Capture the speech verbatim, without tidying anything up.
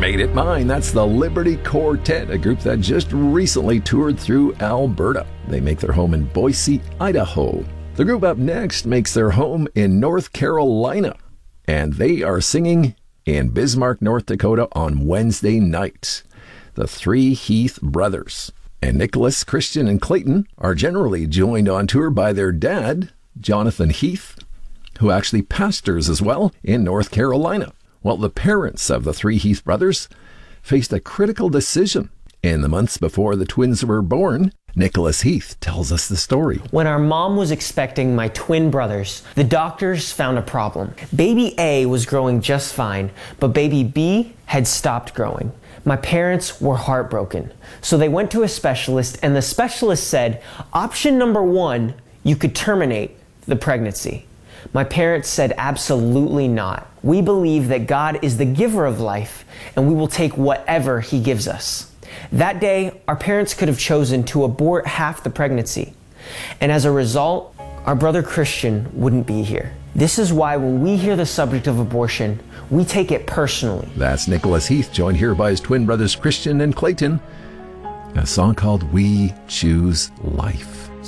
Made It Mine. That's the Liberty Quartet, a group that just recently toured through Alberta. They make their home in Boise, Idaho. The group up next makes their home in North Carolina, and they are singing in Bismarck, North Dakota on Wednesday night. The Three Heath Brothers. And Nicholas, Christian, and Clayton are generally joined on tour by their dad, Jonathan Heath, who actually pastors as well in North Carolina. Well, the parents of the Three Heath Brothers faced a critical decision in the months before the twins were born. Nicholas Heath tells us the story. When our mom was expecting my twin brothers, the doctors found a problem. Baby A was growing just fine, but baby B had stopped growing. My parents were heartbroken, so they went to a specialist, and the specialist said, option number one, you could terminate the pregnancy. My parents said absolutely not. We believe that God is the giver of life, and we will take whatever He gives us. That day, our parents could have chosen to abort half the pregnancy, and as a result, our brother Christian wouldn't be here. This is why when we hear the subject of abortion, we take it personally. That's Nicholas Heath, joined here by his twin brothers Christian and Clayton. A song called We Choose Life.